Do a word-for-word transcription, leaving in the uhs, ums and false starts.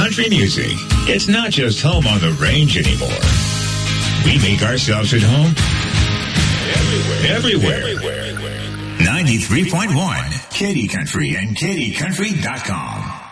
country music. It's not just home on the range anymore. We make ourselves at home everywhere. Everywhere. Everywhere. ninety-three point one, Katy Country and Katy Country dot com.